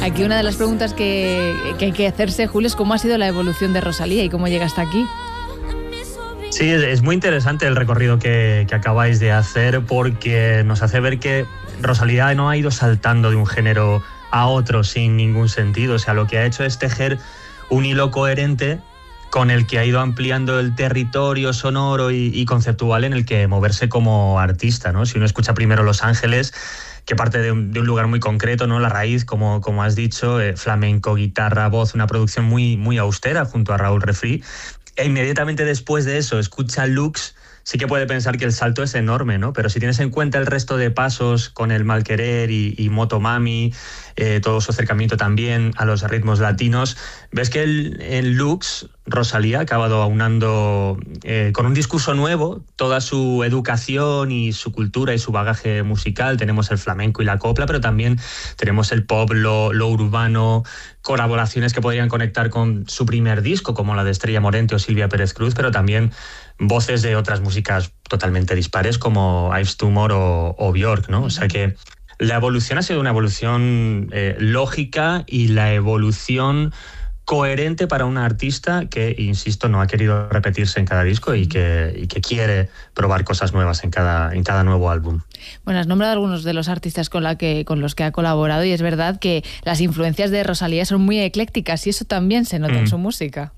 Aquí una de las preguntas que hay que hacerse, Julio, es cómo ha sido la evolución de Rosalía y cómo llega hasta aquí. Sí, es muy interesante el recorrido que acabáis de hacer, porque nos hace ver que Rosalía no ha ido saltando de un género a otro sin ningún sentido. O sea, lo que ha hecho es tejer un hilo coherente con el que ha ido ampliando el territorio sonoro y conceptual en el que moverse como artista, ¿no? Si uno escucha primero Los Ángeles, que parte de un lugar muy concreto, ¿no? La raíz, como has dicho, flamenco, guitarra, voz, una producción muy, muy austera junto a Raúl Refri. E inmediatamente después de eso escucha Lux, sí que puede pensar que el salto es enorme, ¿no? Pero si tienes en cuenta el resto de pasos con el Malquerer y Motomami, todo su acercamiento también a los ritmos latinos, ves que en Lux Rosalía ha acabado aunando con un discurso nuevo toda su educación y su cultura y su bagaje musical. Tenemos el flamenco y la copla, pero también tenemos el pop, lo urbano, colaboraciones que podrían conectar con su primer disco, como la de Estrella Morente o Silvia Pérez Cruz, pero también voces de otras músicas totalmente dispares como Yves Tumor o Björk, ¿no? O sea que la evolución ha sido una evolución lógica y la evolución coherente para una artista que, insisto, no ha querido repetirse en cada disco y que quiere probar cosas nuevas en cada nuevo álbum. Bueno, has nombrado algunos de los artistas con los que ha colaborado y es verdad que las influencias de Rosalía son muy eclécticas y eso también se nota en su música.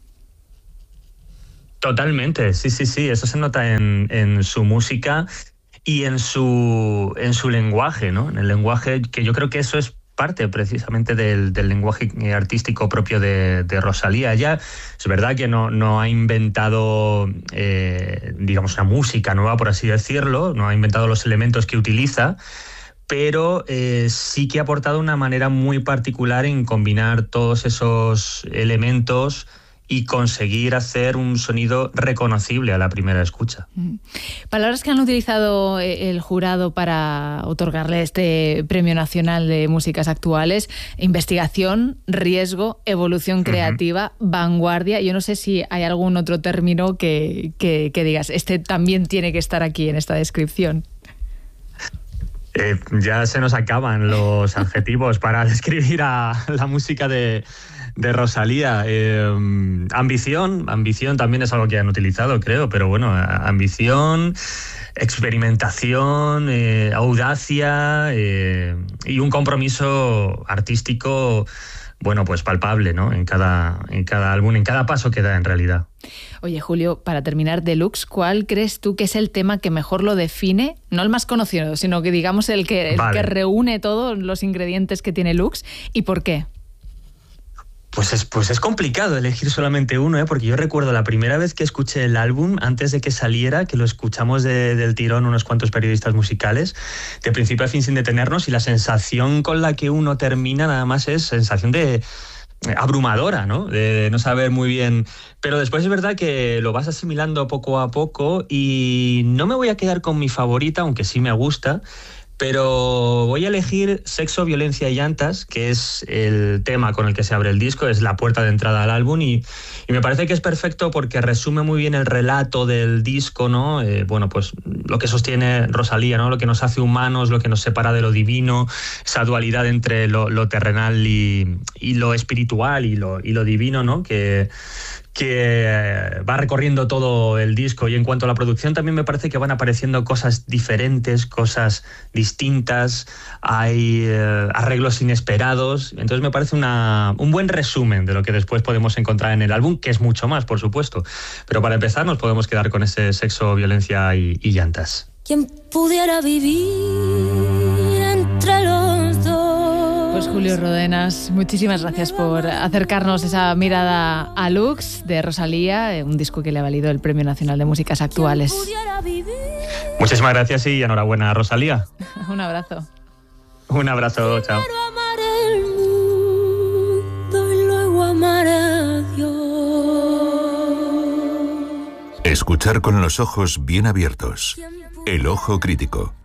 Totalmente, sí, eso se nota en su música y en su lenguaje, ¿no? En el lenguaje, que yo creo que eso es parte precisamente del lenguaje artístico propio de Rosalía. Ella es verdad que no ha inventado, digamos, una música nueva, por así decirlo, no ha inventado los elementos que utiliza, pero sí que ha aportado una manera muy particular en combinar todos esos elementos y conseguir hacer un sonido reconocible a la primera escucha. Palabras que han utilizado el jurado para otorgarle este Premio Nacional de Músicas Actuales: investigación, riesgo, evolución creativa, vanguardia. Yo no sé si hay algún otro término que digas, este también tiene que estar aquí en esta descripción. Ya se nos acaban los adjetivos para describir a la música de Rosalía. Ambición también es algo que han utilizado, creo, pero bueno, ambición, experimentación, audacia y un compromiso artístico, bueno, pues palpable, ¿no? En cada álbum, en cada paso que da en realidad. Oye, Julio, para terminar, de Lux, ¿cuál crees tú que es el tema que mejor lo define? No el más conocido, sino que digamos el que reúne todos los ingredientes que tiene Lux, ¿y por qué? Pues es complicado elegir solamente uno, porque yo recuerdo la primera vez que escuché el álbum, antes de que saliera, que lo escuchamos del tirón unos cuantos periodistas musicales, de principio a fin sin detenernos, y la sensación con la que uno termina nada más es sensación de abrumadora, ¿no? De no saber muy bien. Pero después es verdad que lo vas asimilando poco a poco y no me voy a quedar con mi favorita, aunque sí me gusta. Pero voy a elegir Sexo, Violencia y Llantas, que es el tema con el que se abre el disco, es la puerta de entrada al álbum y me parece que es perfecto porque resume muy bien el relato del disco, ¿no? Bueno, pues lo que sostiene Rosalía, ¿no? Lo que nos hace humanos, lo que nos separa de lo divino, esa dualidad entre lo terrenal y lo espiritual y lo divino, ¿no? Que va recorriendo todo el disco. Y en cuanto a la producción, también me parece que van apareciendo cosas diferentes, cosas distintas, hay arreglos inesperados. Entonces me parece un buen resumen de lo que después podemos encontrar en el álbum, que es mucho más, por supuesto. Pero para empezar nos podemos quedar con ese Sexo, Violencia y Llantas. ¿Quién pudiera vivir entre los dos? Pues Julio Rodenas, muchísimas gracias por acercarnos esa mirada a Lux de Rosalía, un disco que le ha valido el Premio Nacional de Músicas Actuales. Muchísimas gracias y enhorabuena a Rosalía. Un abrazo. Un abrazo, chao. Amar el mundo y luego amar a Dios. Escuchar con los ojos bien abiertos. El ojo crítico.